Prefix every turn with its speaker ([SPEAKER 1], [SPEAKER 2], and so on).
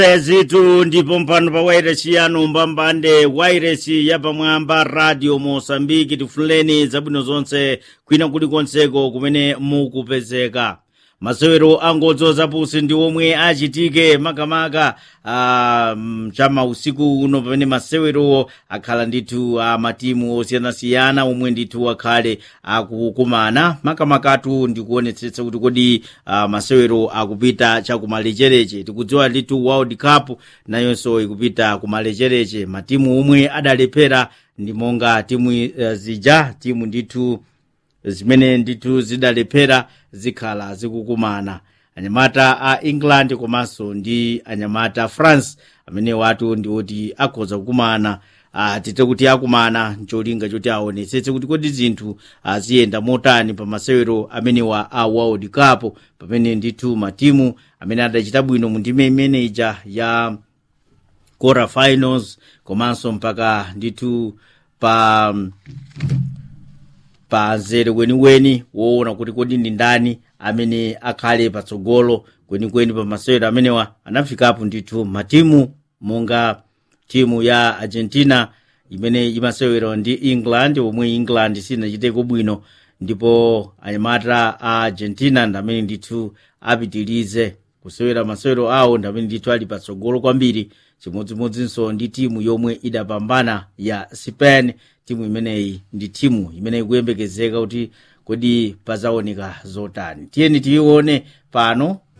[SPEAKER 1] Zitu ndipo mpano pa wairesi yanu mbambande wairesi yapamwamba radio Mosambiki tifuleni zabwino zonse kwina kulikonseko kumene mukupezeka. Masewero angodzo zapusi ndi omwe achitike makamaka chama usiku uno pamene masewero akhala ndithu matimu osiyanasiyana omwe ndithu akhale akukumana makamakatu ndikuonetsetsa kuti kodi masewero akupita chakumalechereche. Tikudziwa ndithu World Cup nayonso ikupita kumalechereche. Matimu omwe adalephera ndi monga timu zija timu ndithu zimene ndithu zidalephera zikhala zikukumana, anyamata a England komanso ndi anyamata France amene watu ndiwoti akhoza kukumana. Tite kuti akumana ncholinga choti aonetsetse kuti kodi zinthu ziyenda motani pa masewero amenewa a World Cup, pamene ndithu matimu amene adachita bwino mu ndime imene ija ya quarter finals komanso mpaka ndithu pa nzere weni woona kuti kodi ndi ndani amene akhale patsogolo kwenikweni pa masewero amenewa. Anafikapo ndithu matimu monga timu ya Argentina imene imasewera ndi England, omwe England sinachiteko bwino, ndipo anyamata a Argentina ndamene ndithu apitirize kusewera masewero awo, ndamene ndithu ali patsogolo kwambiri chimodzimodzinso ndi timu yomwe idapambana ya Spain. Timu imeneyi ndi timu imene ikuyembekezeka kuti kodi pazaoneka zotani. Tiyeni tione pano